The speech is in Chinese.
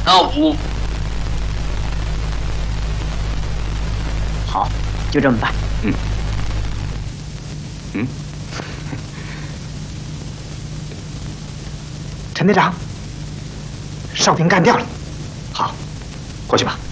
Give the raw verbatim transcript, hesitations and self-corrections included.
啊，我好，就这么办。 嗯嗯， 陈队长，哨兵干掉了。好，回去吧。